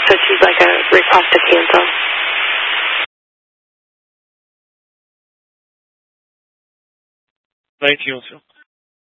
So she's like a request to cancel. Thank you.